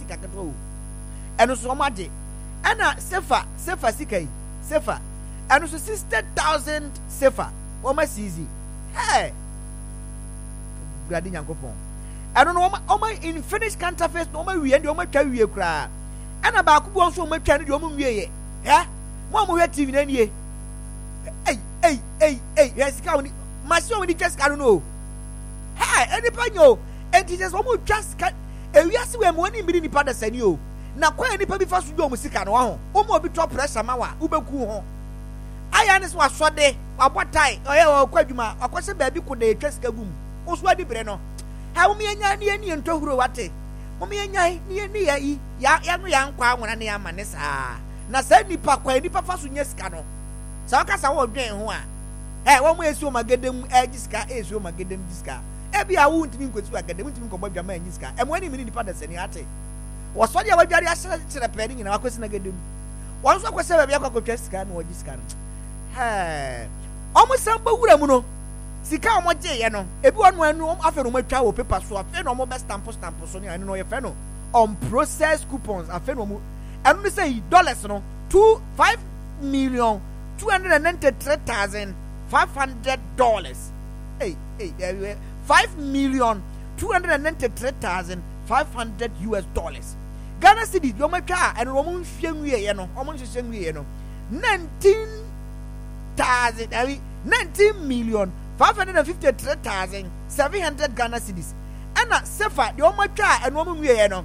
ketewa eno so ma de ana sefa sikai sefa eno so 60,000 sefa o ma sizi hey gradi nyankopon eno no o ma in finish counterfeit no ma wie ndi o ma twa wie kura ana ba ko bo so o ma twa ndi o ma wie ye mo hwe TV na nie yes ka woni masi o woni just ka no any panyo enti just o mo just ka ewiase we mo ni mbiri nipa da sani o na kwa nipa bi fa so do mo sika no ho o mo bi to pressure ma wa ubeku ho aya ne so asode wabotai oye o kwadwuma akose ba bi ko da etwa sika gum o so adi bre no ha mo nya ne ntohuro wate mo nya ne ya no ya nkwa nwona ne ama ne saa na sa nipa kwa nipa fa so nya sika no sa ka sa wo dwen ho a wo mo esi o magedem ejiska esi o magedem jiska ebi a wo ntimi nkotu agedem ntimi nkobo dwama ejiska emo ani mini nipa da sani ate wo so dia wadware ahyere kyere pɛ ni nyina wakosi na gedem won so akwese ba bia kwakotwa sika na wo jiska no omo samba wura mu no sika omo je ye no ebi wonu anu afa no matwa wo paper so afa no omo be stamp so ni anu no ye fe no on process coupons afa no omo anu ni say dollars no 5,293,500 $5,293,500 US dollars. Ghana cedi yo matwa and omo hwenwie ye no omo hwenwie ye no 19,553,700 Ghana cedis. Ana sefa yo matwa and omo hwenwie ye no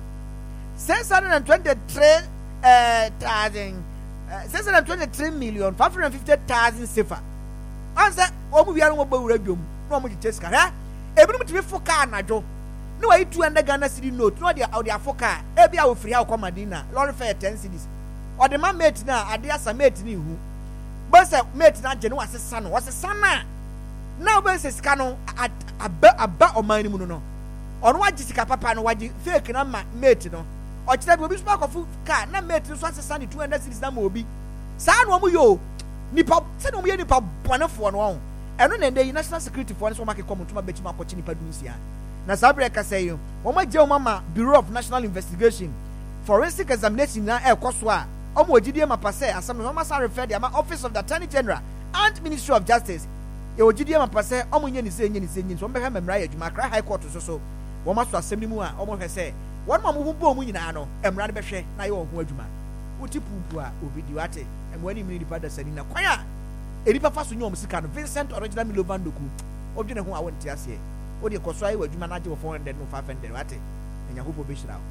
623,550,000 sefa. Ansa omo bia no gbawura dwom no omo giteska ha ebinum timi foka anajo no wa 200 Ghana cedi note no de afoka e bia wo free akwa madina lorry fare 10 cedis o de ma mate na ade asa mate ni hu bosa mate na je no wasesa no wasesa na obense sika no aba oman ni mu no ono waji sika papa no waji fake na mate no o kire bi obi so akofu ka na mate so asesa ni 200 cedis na ma obi sa no omo yo nipa se no mo ye nipa bonefo no ho eno na ndey national security for so make come to ma bechi ma kochi nipa dunsia na sabre ka say yo o ma je o mama Bureau of National Investigation forensic examination na ekoso a o mo ogidie ma pase asam no ma sa refer the Office of the Attorney General and Ministry of Justice e ogidie ma pase o mo nya ni se so be ha memra ya adwuma Accra High Court so wo ma so asem ni mu a o mo hwe se won ma mo bo mu nyina no emra de be hwe na ye wo ho adwuma uti pupu a obidi wate emwani mini nipa da sani na kwaya eripa fa so nyom sika no Vincent Original Milovan Doku odwene ho a wonte ase o de koso ayi wadwuma na je 400 no 500 wate enya hopo be shira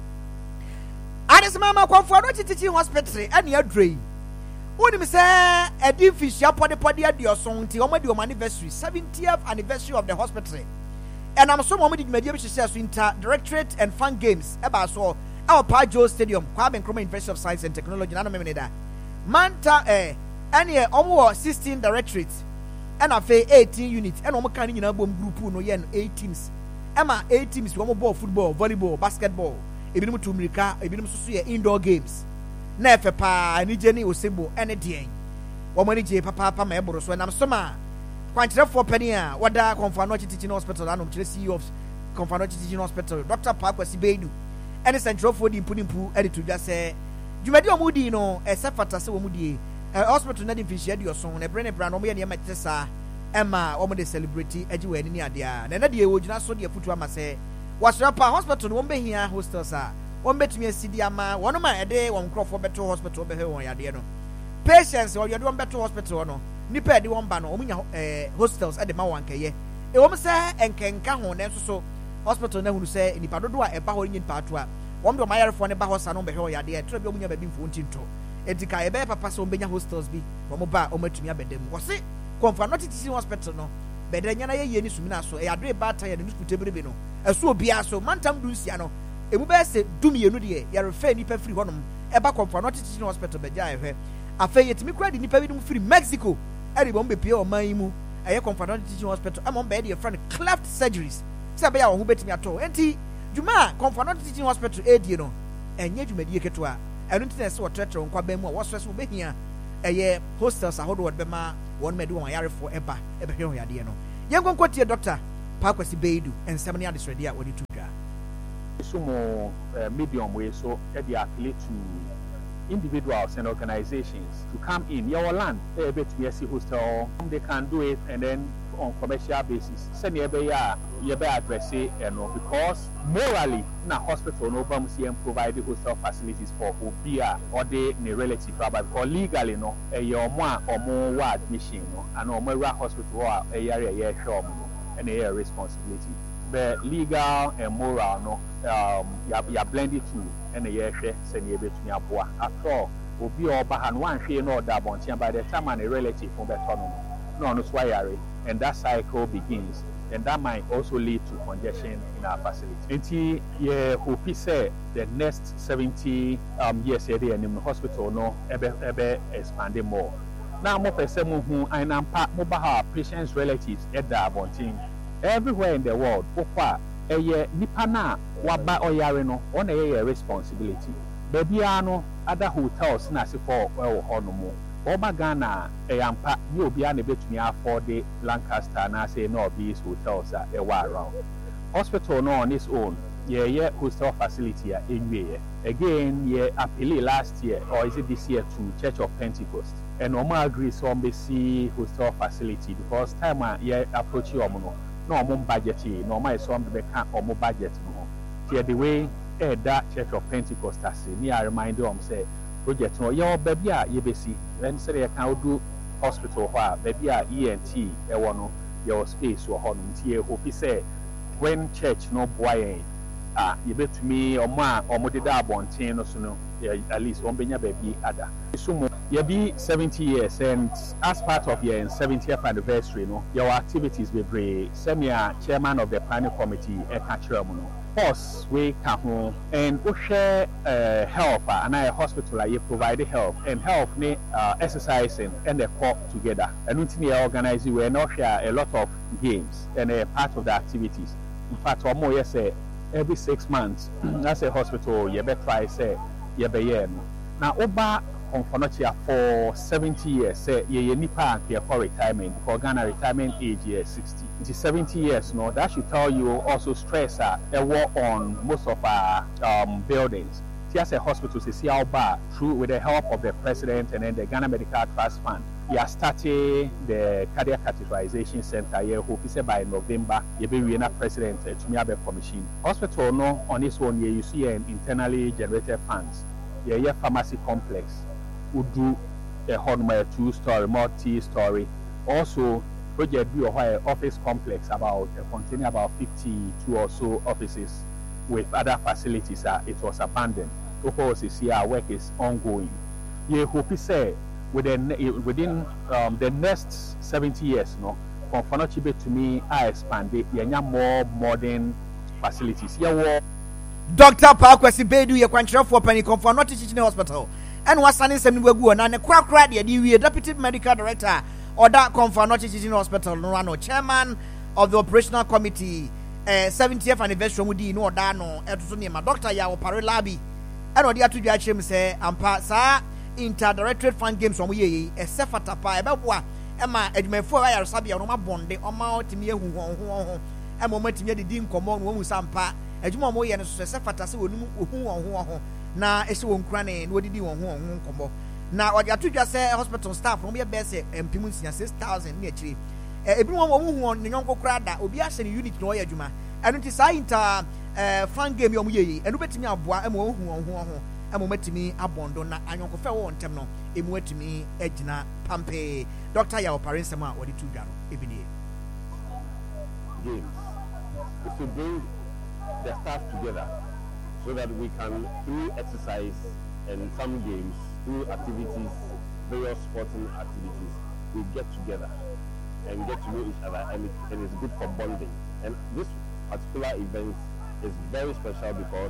Addis mama kwafo no titichi hospital ane adrei woni me se edi fishia podi adioson nti o ma di o anniversary 70th anniversary of the hospital and am so mo di dwumadi be hye so inter directorate and fun games e ba so our Pajo Stadium Kwame Nkrumah University of Science and Technology na no me da manta ane omo 16 directorates and afa 18 units and omo kan nyina bom group no ye 8 teams ema 8 teams omo ball football volleyball basketball ebinum to mirika ebinum so ye indoor games na efe pa ni je ni osebo ene den omo ni je papa ma eboro so nam so ma kwankyerefo pani a wada Komfano Teaching Hospital anom kire CEO of Komfano Teaching Hospital Dr. Pakwasi Beidu ene centrofo di mpunimpu edi to dwa se dwumadi omudi no esefata se omudi hospital na di fishia di oson na brene brand omo ye ne matesa ema omo de celebrity agi wani ni ade a na de wogina so de futu ama se wasrapa hospital no behia hostels a won betumi asidi ama wono ma ede won krofo beto hospital be he won yade no patients o yode won beto hospital no nipa ede won ba no omunya hostels ede ma wan keye e won se enkenka ho ne so hospital na hunu se nipa dodo a eba ho nyin pato a won do mayarefo ne ba hosa no be he won yade tro be omunya ba bi mfo ntinto etika ebe papa so ombenya hostels bi won ba o matumi abedem wo se Komfano Teaching Hospital no bedanya na ye ni sumina so e adre ba ta ye ni skutebere bi no eso obia so mantam dunsia no emu be se dumienu de ye refer nipa free honom e ba Komfano Teaching Hospital beja ehwe afa yetimi kura de nipa bi dum free Mexico e de bombe pie o man mu e ye Komfano Teaching Hospital am on be de friend cleft surgeries se be ya wo betimi ato enti djuma Komfano Teaching Hospital e die no enye djumadi keto a enu ntina se wo tretre nkwa ba mu a wo so so be hia eye hostels ahodo wo be ma won medu won yarefo eba ebe hwe yade no yenkonkotie Dr. Pakwasi Beidu ensem ne adesrede a woni tudwa sumo medium way so they appeal to individuals and organizations to come in your land hostel. They can do it and then on commercial basis. Send you address it because morally na hospital no provide the hostel facilities for Obia or the relative because legally no your more or more admission and or more hospital or a area shop and a responsibility. But legal and moral no you blend it too and a year send you between your boy. After all, Obi or Bahan one share no that by the time and a relative from Betono. No, and that cycle begins, and that might also lead to congestion in our facility. Hope say the next 70 years in the hospital no ebe expanding more. Now more person who I am part mobile patients relatives at the abonting everywhere in the world. Okwa eye nipana waba oyare no on a responsibility. Baby ano other hotels na se for honomo. Oba Ghana ampa ni obi a na betumi afford the Lancaster na say no these hotels are around. Hospital no on its own. Yeah, hostel facility again, appeal last year or is it this year to Church of Pentecost. And Oma agrees on the hostel facility because time approach you no budget no my some be can or budget no. The way that Church of Pentecost has me I remind them say project no your baby you be see when say you can do hospital where baby ENT no your space or home hope say when church no boy you bet to me or ma or modida bontin no so no at least one benya baby ada so you be 70 years and as part of your 70th anniversary no your activities be very senior chairman of the planning committee e ka kire mu no course we can home and we share help and a hospital you provide help and help exercising and the core together and we organize we not share a lot of games and a part of the activities. In fact one more say every 6 months that's a hospital you better try say you be here now oba Confonotia for 70 years say ye nipa for retirement for Ghana retirement age is 60. It is 70 years no that should tell you also stress a war on most of our buildings. TSA hospitals is here through with the help of the president and then the Ghana Medical Trust Fund. We are starting the cardiac catheterization center here. Hope is by November. You be a president to me have commission. Hospital no on its own here you see an internally generated funds. Yeah, pharmacy complex. Would do a home 2-story, multi-story. Also, project view of office complex about containing about 52 or so offices with other facilities. It was abandoned. Of course, our work is ongoing. You hope you say within the next 70 years, no, Confanochibe to me, I expanded. More modern facilities. Dr. Parkwesi Bedu, your control for Penny Confanochi Teaching Hospital. And was standing some wegu and a crack the deputy medical director or that Confanochi Teaching Hospital, no chairman of the operational committee, 70th anniversary Mudi no dano, Etusonima, Dr. Yao Parelabi, and Odia to judge him say, Ampa sa inter-directorate fan games from ye, a Sefatapa, Ebwa, Emma, Edmund for I Sabia, no bonde, or Mount Timia who, a moment near the Dean Common, one with Sampa, a Jumo and Sefatasi who na esi won krane no didi won ho kombo na odi atu dwa say hospital staff no be best empimu 6,000 ni akiri ebi won hu ne nyonko kra da obi ahye ne unit no yadwuma enu ti sai inter fan game yo mu yeyi enu betimi aboa ema ho ema matimi abondo na anyonko fe wo ntem no emu atimi agina pampe Dr. Yao Parensema odi tu dwa no ebi ne games if you bring the staff together so that we can, through exercise and some games, through activities, various sporting activities, we get together and get to know each other, and it's good for bonding. And this particular event is very special because